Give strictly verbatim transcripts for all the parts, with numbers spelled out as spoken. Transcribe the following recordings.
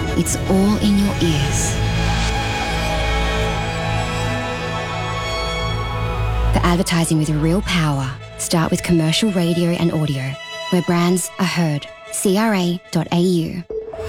It's all in your ears. For advertising with real power, start with commercial radio and audio, where brands are heard. C R A dot A U.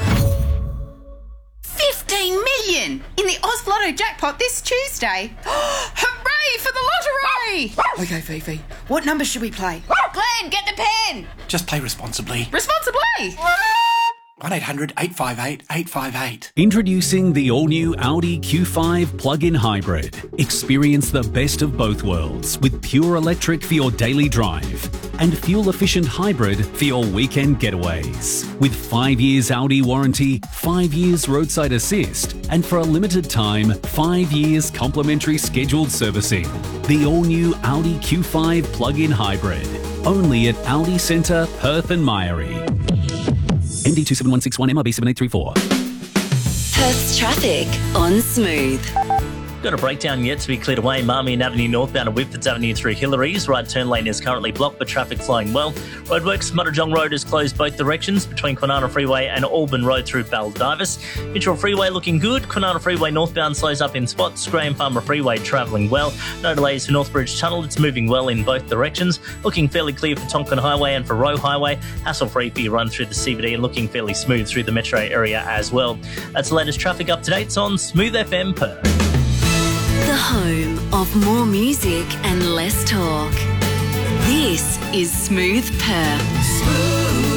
fifteen million in the Oz Lotto jackpot this Tuesday. Hooray for the lottery! Okay, Fifi, what number should we play? Glenn, get the pen! Just play responsibly. Responsibly? one eight hundred eight five eight eight five eight. Introducing the all-new Audi Q five plug-in hybrid. Experience the best of both worlds with pure electric for your daily drive and fuel-efficient hybrid for your weekend getaways. With five years Audi warranty, five years roadside assist, and for a limited time, five years complimentary scheduled servicing. The all-new Audi Q five plug-in hybrid. Only at Audi Centre, Perth and Myrie. M D two seven one six one M R B seven eight three four. Perth's traffic on Smooth. Got a breakdown yet to be cleared away. Marmion Avenue northbound and Whitfords Avenue through Hillary's. Right turn lane is currently blocked, but traffic flowing well. Roadworks, Mutterjong Road is closed both directions between Kwinana Freeway and Auburn Road through Baldivis. Mitchell Freeway looking good. Kwinana Freeway northbound slows up in spots. Graham Farmer Freeway travelling well. No delays for Northbridge Tunnel. It's moving well in both directions. Looking fairly clear for Tonkin Highway and for Roe Highway. Hassle-free for your run through the C B D and looking fairly smooth through the metro area as well. That's the latest traffic updates on Smooth F M Perth. The home of more music and less talk. This is Smooth Perth. Smooth.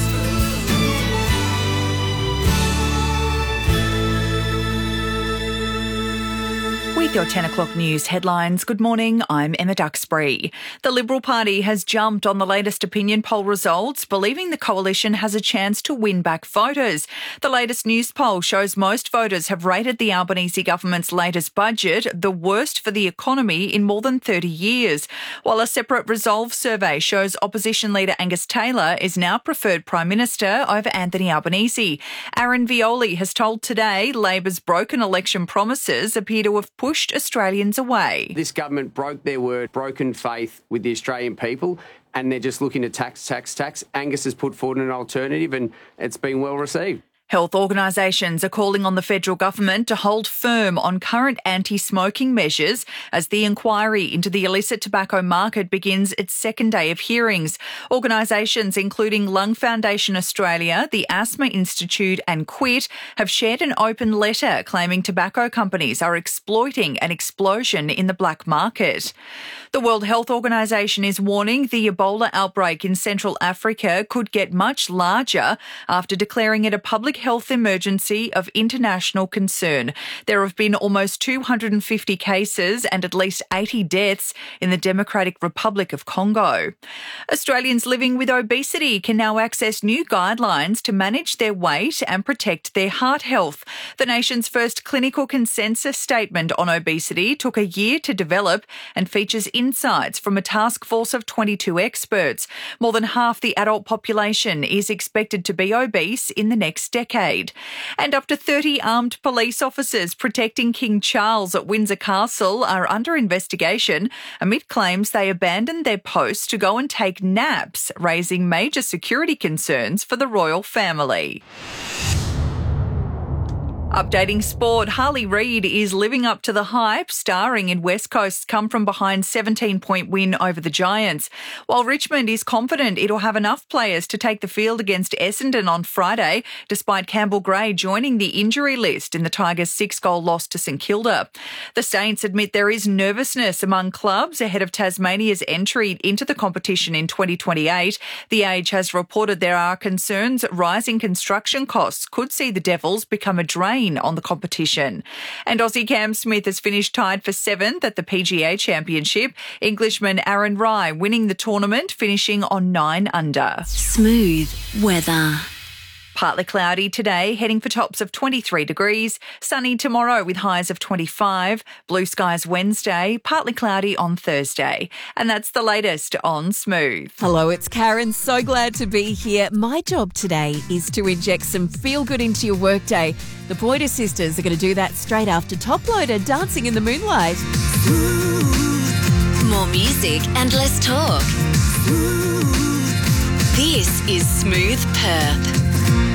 With your ten o'clock news headlines, good morning, I'm Emma Duxbury. The Liberal Party has jumped on the latest opinion poll results, believing the coalition has a chance to win back voters. The latest news poll shows most voters have rated the Albanese government's latest budget the worst for the economy in more than thirty years, while a separate Resolve survey shows opposition leader Angus Taylor is now preferred Prime Minister over Anthony Albanese. Aaron Violi has told Today Labor's broken election promises appear to have pushed Australians away. This government broke their word, broken faith with the Australian people, and they're just looking to tax, tax, tax. Angus has put forward an alternative and it's been well received. Health organisations are calling on the federal government to hold firm on current anti-smoking measures as the inquiry into the illicit tobacco market begins its second day of hearings. Organisations including Lung Foundation Australia, the Asthma Institute and Quit have shared an open letter claiming tobacco companies are exploiting an explosion in the black market. The World Health Organization is warning the Ebola outbreak in Central Africa could get much larger after declaring it a public health emergency of international concern. There have been almost two hundred fifty cases and at least eighty deaths in the Democratic Republic of Congo. Australians living with obesity can now access new guidelines to manage their weight and protect their heart health. The nation's first clinical consensus statement on obesity took a year to develop and features insights from a task force of twenty-two experts. More than half the adult population is expected to be obese in the next decade. And up to thirty armed police officers protecting King Charles at Windsor Castle are under investigation amid claims they abandoned their posts to go and take naps, raising major security concerns for the royal family. Updating sport, Harley Reid is living up to the hype, starring in West Coast's come-from-behind seventeen-point win over the Giants. While Richmond is confident it'll have enough players to take the field against Essendon on Friday, despite Campbell Gray joining the injury list in the Tigers' six-goal loss to St Kilda. The Saints admit there is nervousness among clubs ahead of Tasmania's entry into the competition in twenty twenty-eight. The Age has reported there are concerns rising construction costs could see the Devils become a drain on the competition. And Aussie Cam Smith has finished tied for seventh at the P G A Championship. Englishman Aaron Rai winning the tournament, finishing on nine under. Smooth weather. Partly cloudy today, heading for tops of twenty-three degrees. Sunny tomorrow with highs of twenty-five. Blue skies Wednesday, partly cloudy on Thursday. And that's the latest on Smooth. Hello, it's Karen. So glad to be here. My job today is to inject some feel-good into your workday. The Pointer Sisters are going to do that straight after Top Loader, Dancing in the Moonlight. More music and less talk. This is Smooth Perth.